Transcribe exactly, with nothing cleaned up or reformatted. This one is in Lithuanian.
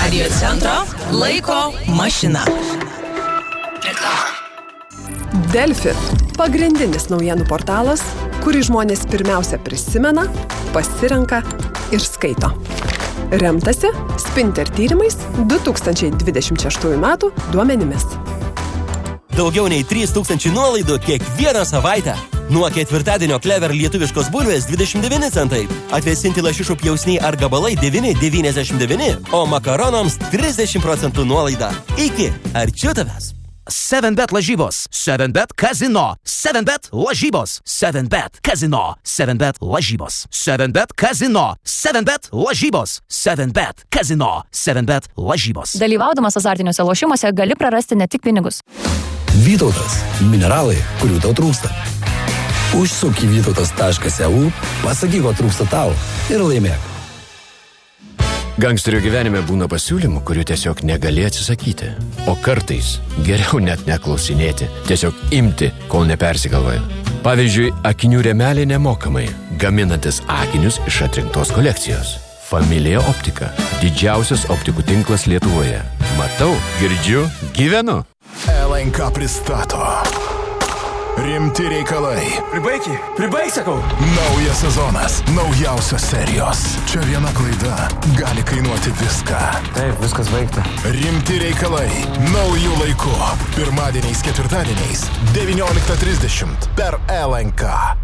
Radio centro laiko mašina. Delfi – pagrindinis naujienų portalas, kurį žmonės pirmiausia prisimena, pasirenka ir skaito. Remtasi Spinter tyrimais du tūkstančiai dvidešimt šeštųjų metų duomenimis. Daugiau nei trys tūkstančiai nuolaidų kiekvieną savaitę. Nuo ketvirtadienio Clever lietuviškos bulvės dvidešimt devyni centai, atvėsinti lašišų pjausniai ar gabalai devyni devyniasdešimt devyni, o makaronams trisdešimt procentų nuolaida. Iki arčiau tavęs. seven bet lažybos, seven bet kazino, seven bet lažybos, seven bet kazino, seven bet lažybos, seven bet kazino, seven bet lažybos, seven bet kazino, seven bet lažybos. Dalyvaudamas azartiniuose lošimuose gali prarasti ne tik pinigus. Vytautas – mineralai, kurių tau trūksta. Užsuk į vytautas taškas e u, pasakyk, ko trūksta tau ir laimėk. Gangsterio gyvenime būna pasiūlymų, kurių tiesiog negali atsisakyti. O kartais geriau net neklausinėti, tiesiog imti, kol nepersigalvoja. Pavyzdžiui, akinių rėmeliai nemokamai, gaminantis akinius iš atrinktos kolekcijos. Familija Optika – didžiausias optikų tinklas Lietuvoje. Matau, girdžiu, gyvenu. L N K pristato Rimti reikalai. Pribaiki, pribaik, sakau. Naujas sezonas, naujausios serijos. Čia viena klaida gali kainuoti viską. Taip, viskas baigta. Rimti reikalai, naujų laikų. Pirmadieniais, ketvirtadieniais, devynioliktą trisdešimt per L N K.